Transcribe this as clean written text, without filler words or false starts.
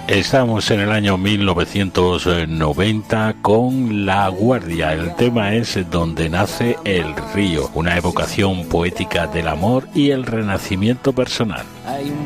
Estamos en el año 1990 con La Guardia. El tema es Donde nace el río, una evocación poética del amor y el renacimiento personal.